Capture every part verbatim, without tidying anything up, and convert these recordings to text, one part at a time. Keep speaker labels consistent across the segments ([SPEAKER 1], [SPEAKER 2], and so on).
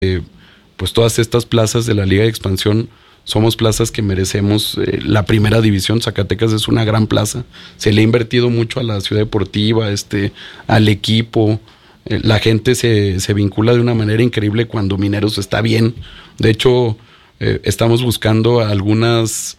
[SPEAKER 1] eh, pues todas estas plazas de la Liga de Expansión somos plazas que merecemos eh, la primera división. Zacatecas es una gran plaza, se le ha invertido mucho a la ciudad deportiva, este, al equipo, eh, la gente se, se vincula de una manera increíble cuando Mineros está bien. De hecho, eh, estamos buscando algunas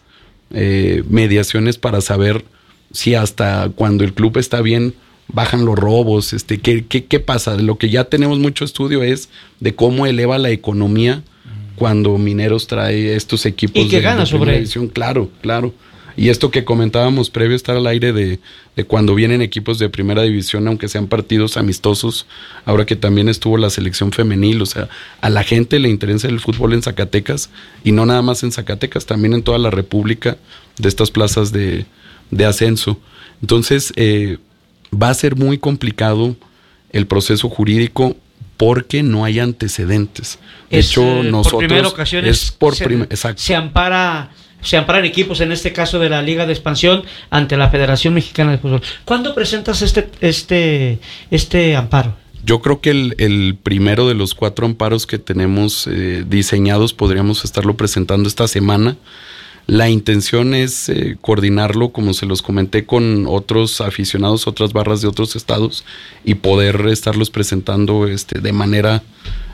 [SPEAKER 1] eh, mediaciones para saber si hasta cuando el club está bien bajan los robos, este, ¿qué, qué, qué pasa? Lo que ya tenemos mucho estudio es de cómo eleva la economía cuando Mineros trae estos equipos
[SPEAKER 2] y que
[SPEAKER 1] de,
[SPEAKER 2] gana
[SPEAKER 1] de
[SPEAKER 2] sobre
[SPEAKER 1] división. Claro, claro. Y esto que comentábamos previo a estar al aire de, de cuando vienen equipos de primera división, aunque sean partidos amistosos, ahora que también estuvo la selección femenil, o sea, a la gente le interesa el fútbol en Zacatecas, y no nada más en Zacatecas, también en toda la República, de estas plazas de, de ascenso. Entonces, eh, va a ser muy complicado el proceso jurídico porque no hay antecedentes. De
[SPEAKER 2] es,
[SPEAKER 1] hecho,
[SPEAKER 2] eh,
[SPEAKER 1] nosotros...
[SPEAKER 2] Por primera ocasión
[SPEAKER 1] es por
[SPEAKER 2] se,
[SPEAKER 1] prim- exacto.
[SPEAKER 2] se ampara... Se amparan equipos, en este caso de la Liga de Expansión, ante la Federación Mexicana de Fútbol. ¿Cuándo presentas este este este amparo?
[SPEAKER 1] Yo creo que el, el primero de los cuatro amparos que tenemos eh, diseñados podríamos estarlo presentando esta semana. La intención es eh, coordinarlo, como se los comenté, con otros aficionados, otras barras de otros estados, y poder estarlos presentando este, de manera,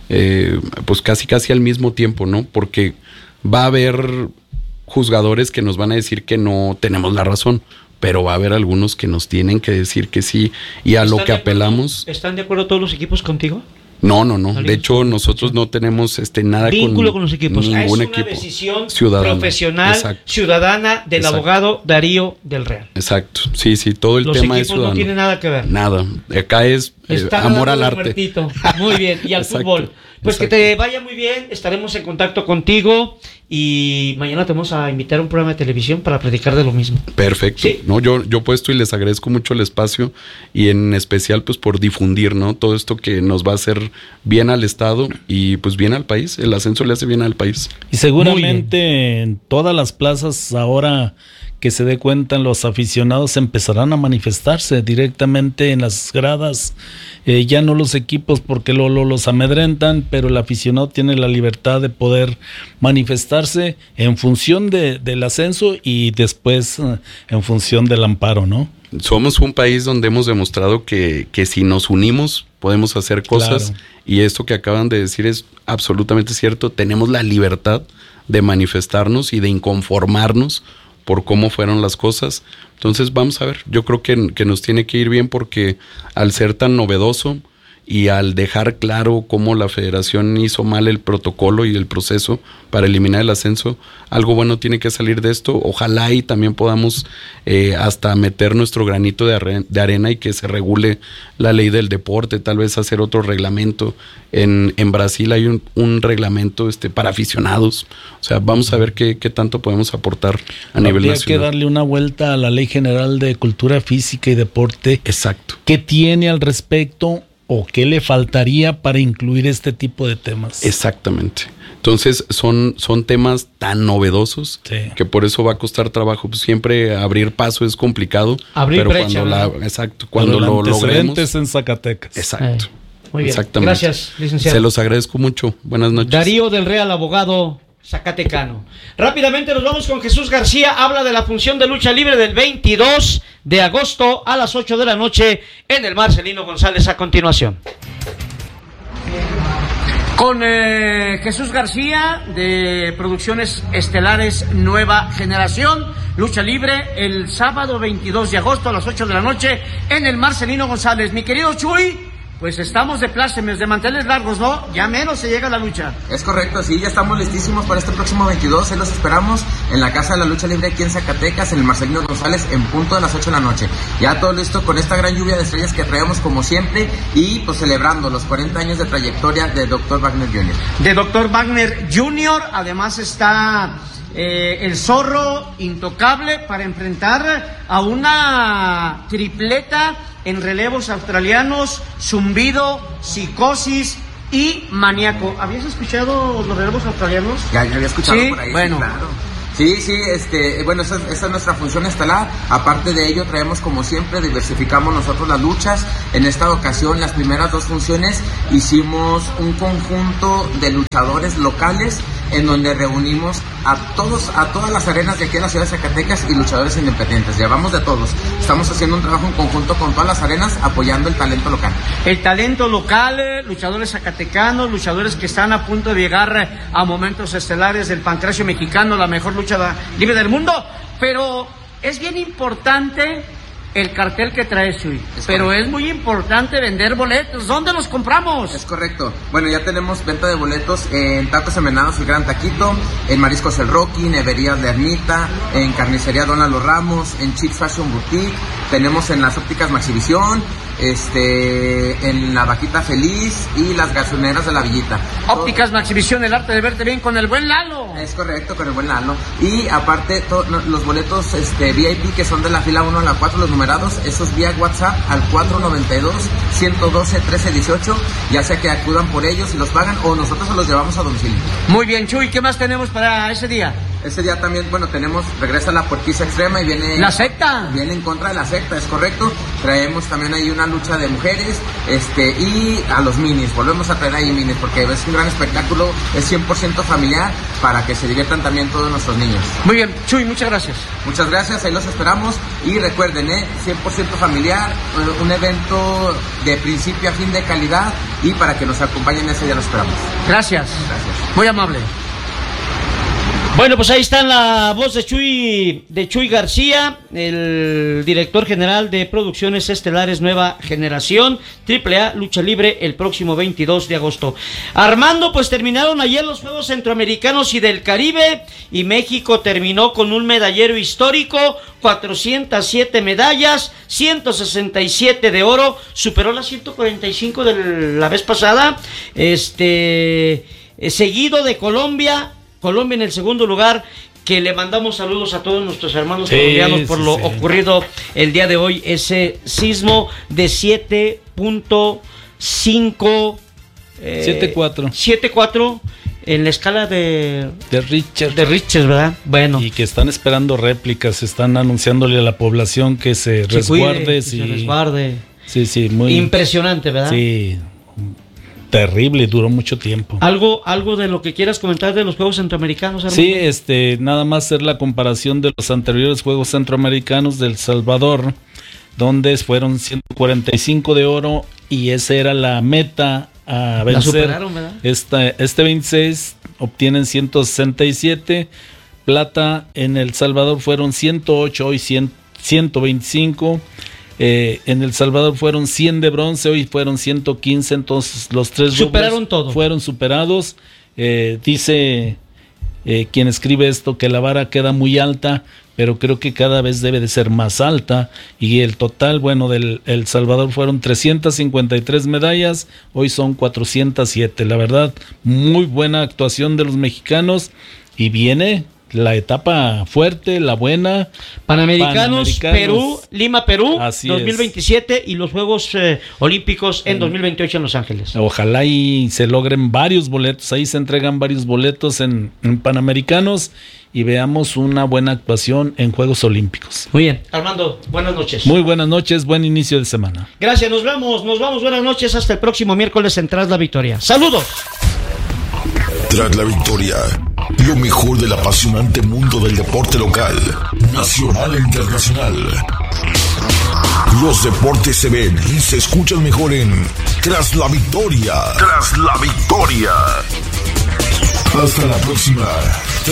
[SPEAKER 1] eh, pues casi casi al mismo tiempo, ¿no? Porque va a haber juzgadores que nos van a decir que no tenemos la razón, pero va a haber algunos que nos tienen que decir que sí, y a lo que apelamos...
[SPEAKER 2] ¿Están de acuerdo todos los equipos contigo?
[SPEAKER 1] No, no, no. De hecho, nosotros no tenemos este nada
[SPEAKER 2] vínculo
[SPEAKER 1] con,
[SPEAKER 2] con los equipos.
[SPEAKER 1] Ningún
[SPEAKER 2] es una
[SPEAKER 1] equipo.
[SPEAKER 2] decisión
[SPEAKER 1] ciudadana.
[SPEAKER 2] Profesional, Exacto. ciudadana del Exacto. abogado Darío del Real.
[SPEAKER 1] Exacto. Sí, sí, todo el
[SPEAKER 2] los
[SPEAKER 1] tema es
[SPEAKER 2] ciudadano. Los equipos no tienen nada que ver.
[SPEAKER 1] Nada. Acá es eh, amor al arte.
[SPEAKER 2] Muertito. Muy bien. Y al Exacto. fútbol. Pues Exacto. que te vaya muy bien. Estaremos en contacto contigo. Y mañana te vamos a invitar a un programa de televisión para platicar de lo mismo.
[SPEAKER 1] Perfecto. ¿Sí? No, yo, yo puesto y les agradezco mucho el espacio, y en especial pues por difundir, ¿no? Todo esto que nos va a hacer bien al Estado y pues bien al país. El ascenso le hace bien al país.
[SPEAKER 3] Y seguramente en todas las plazas ahora que se dé cuenta, los aficionados empezarán a manifestarse directamente en las gradas, eh, ya no los equipos porque lo, lo, los amedrentan, pero el aficionado tiene la libertad de poder manifestarse en función de, del ascenso y después eh, en función del amparo, ¿no?
[SPEAKER 1] Somos un país donde hemos demostrado que, que si nos unimos podemos hacer cosas, claro. Y esto que acaban de decir es absolutamente cierto. Tenemos la libertad de manifestarnos y de inconformarnos por cómo fueron las cosas. Entonces vamos a ver, yo creo que, que nos tiene que ir bien, porque al ser tan novedoso y al dejar claro cómo la federación hizo mal el protocolo y el proceso para eliminar el ascenso, algo bueno tiene que salir de esto. Ojalá y también podamos eh, hasta meter nuestro granito de, arena, de arena y que se regule la ley del deporte, tal vez hacer otro reglamento. En, en Brasil hay un, un reglamento este, para aficionados. O sea, vamos a ver qué, qué tanto podemos aportar a nivel nacional.
[SPEAKER 3] Habría que darle una vuelta a la Ley General de Cultura Física y Deporte.
[SPEAKER 1] Exacto.
[SPEAKER 3] ¿Qué tiene al respecto o qué le faltaría para incluir este tipo de temas?
[SPEAKER 1] Exactamente. Entonces son, son temas tan novedosos, sí, que por eso va a costar trabajo. Pues siempre abrir paso es complicado.
[SPEAKER 2] Abrir
[SPEAKER 1] pero
[SPEAKER 2] brecha,
[SPEAKER 1] cuando
[SPEAKER 2] ¿no?
[SPEAKER 1] la, exacto, cuando
[SPEAKER 3] pero
[SPEAKER 1] lo logremos.
[SPEAKER 3] En Zacatecas.
[SPEAKER 1] Exacto.
[SPEAKER 2] Eh, muy bien.
[SPEAKER 1] Exactamente.
[SPEAKER 2] Gracias, licenciado.
[SPEAKER 1] Se los agradezco mucho. Buenas noches.
[SPEAKER 2] Darío del Real, abogado zacatecano. Rápidamente nos vamos con Jesús García. Habla de la función de lucha libre del veintidós de agosto a las ocho de la noche en el Marcelino González. A continuación, con eh, Jesús García de Producciones Estelares Nueva Generación. Lucha libre el sábado veintidós de agosto a las ocho de la noche en el Marcelino González. Mi querido Chuy, pues estamos de plácemes, de manteles largos, ¿no? Ya menos se llega a la lucha.
[SPEAKER 4] Es correcto, sí, ya estamos listísimos para este próximo veintidós. Ahí los esperamos en la Casa de la Lucha Libre aquí en Zacatecas, en el Marcelino González, en punto de las ocho de la noche. Ya todo listo con esta gran lluvia de estrellas que traemos como siempre, y pues celebrando los cuarenta años de trayectoria de doctor Wagner junior
[SPEAKER 2] De doctor Wagner junior Además está eh, el Zorro Intocable para enfrentar a una tripleta en relevos australianos: Zumbido, Psicosis y Maníaco. ¿Habías escuchado los relevos australianos?
[SPEAKER 4] Ya, ya había escuchado
[SPEAKER 2] ¿Sí?
[SPEAKER 4] por ahí.
[SPEAKER 2] Bueno,
[SPEAKER 4] sí, claro. Sí, sí, este, bueno, esa, esa es nuestra función estelar. Aparte de ello, traemos como siempre, diversificamos nosotros las luchas. En esta ocasión, las primeras dos funciones, hicimos un conjunto de luchadores locales en donde reunimos a todos, a todas las arenas de aquí en la ciudad de Zacatecas y luchadores independientes. Llevamos de todos. Estamos haciendo un trabajo en conjunto con todas las arenas, apoyando el talento local.
[SPEAKER 2] El talento local, eh, luchadores zacatecanos, luchadores que están a punto de llegar eh, a momentos estelares del pancracio mexicano, la mejor lucha libre del mundo, pero es bien importante el cartel que trae Chuy, es pero correcto. Es muy importante vender boletos. ¿Dónde los compramos?
[SPEAKER 4] Es correcto. Bueno, ya tenemos venta de boletos en Tacos Envenenados, el Gran Taquito, en Mariscos El Rocky, Neverías La Ermita, en Carnicería Don Lalo Ramos, en Chic Fashion Boutique, tenemos en las ópticas Maxivisión, este, en la Vaquita Feliz y las gasolineras de la Villita.
[SPEAKER 2] Ópticas Maxivisión, el arte de verte bien con el buen Lalo.
[SPEAKER 4] Es correcto, con el buen Lalo. Y aparte, to, los boletos este, V I P que son de la fila uno a la cuatro, los numerados, esos vía WhatsApp al cuatro noventa y dos, ciento doce, trece dieciocho, ya sea que acudan por ellos y los pagan o nosotros se los llevamos a domicilio.
[SPEAKER 2] Muy bien, Chuy, ¿qué más tenemos para ese día?
[SPEAKER 4] Ese día también, bueno, tenemos, regresa la Puerquiza Extrema y viene...
[SPEAKER 2] ¿La secta?
[SPEAKER 4] Viene en contra de la secta, es correcto. Traemos también ahí una lucha de mujeres, este, y a los minis, volvemos a traer ahí minis, porque es un gran espectáculo, es cien por ciento familiar, para que se diviertan también todos nuestros niños.
[SPEAKER 2] Muy bien, Chuy, muchas gracias.
[SPEAKER 4] Muchas gracias, ahí los esperamos, y recuerden, eh, cien por ciento familiar, un evento de principio a fin de calidad, y para que nos acompañen ese día los esperamos.
[SPEAKER 2] Gracias.
[SPEAKER 4] Gracias.
[SPEAKER 2] Muy amable. Bueno, pues ahí está la voz de Chuy, de Chuy García, el director general de Producciones Estelares Nueva Generación, triple A Lucha Libre, el próximo veintidós de agosto. Armando, pues terminaron ayer los Juegos Centroamericanos y del Caribe, y México terminó con un medallero histórico, cuatrocientas siete medallas, ciento sesenta y siete de oro, superó las ciento cuarenta y cinco de la vez pasada, este, seguido de Colombia. Colombia en el segundo lugar, que le mandamos saludos a todos nuestros hermanos sí, colombianos por sí, lo sí. ocurrido el día de hoy, ese sismo de siete punto cinco eh,
[SPEAKER 3] siete cuatro
[SPEAKER 2] siete cuatro en la escala de
[SPEAKER 3] de Richter,
[SPEAKER 2] de Richter, ¿verdad? Bueno.
[SPEAKER 3] Y que están esperando réplicas, están anunciándole a la población que se que resguarde,
[SPEAKER 2] cuide,
[SPEAKER 3] sí.
[SPEAKER 2] que se resguarde.
[SPEAKER 3] Sí, sí, muy
[SPEAKER 2] impresionante, ¿verdad?
[SPEAKER 3] Sí. Terrible, duró mucho tiempo.
[SPEAKER 2] ¿Algo, algo de lo que quieras comentar de los Juegos Centroamericanos, hermano?
[SPEAKER 3] Sí, este, nada más hacer la comparación de los anteriores Juegos Centroamericanos del Salvador, donde fueron ciento cuarenta y cinco de oro y esa era la meta a vencer.
[SPEAKER 2] La superaron, ¿verdad?
[SPEAKER 3] Esta, este veintiséis obtienen ciento sesenta y siete, plata en El Salvador fueron ciento ocho, hoy cien, ciento veinticinco. Eh, en El Salvador fueron cien de bronce, hoy fueron ciento quince, entonces los tres
[SPEAKER 2] superaron todo.
[SPEAKER 3] Fueron superados. Eh, dice eh, quien escribe esto que la vara queda muy alta, pero creo que cada vez debe de ser más alta. Y el total, bueno, del El Salvador fueron trescientas cincuenta y tres medallas, hoy son cuatrocientas siete. La verdad, muy buena actuación de los mexicanos y viene la etapa fuerte, la buena.
[SPEAKER 2] Panamericanos, Panamericanos. Perú, Lima, Perú,
[SPEAKER 3] Así
[SPEAKER 2] dos mil veintisiete es. Y los Juegos eh, Olímpicos en dos mil veintiocho en Los Ángeles.
[SPEAKER 3] Ojalá y se logren varios boletos, ahí se entregan varios boletos en, en Panamericanos y veamos una buena actuación en Juegos Olímpicos.
[SPEAKER 2] Muy bien. Armando, buenas noches.
[SPEAKER 3] Muy buenas noches, buen inicio de semana.
[SPEAKER 2] Gracias, nos vemos, nos vamos, buenas noches, hasta el próximo miércoles en Tras la Victoria. ¡Saludos!
[SPEAKER 5] Tras la Victoria, lo mejor del apasionante mundo del deporte local, nacional e internacional. Los deportes se ven y se escuchan mejor en Tras la Victoria. Tras la Victoria. Hasta la próxima.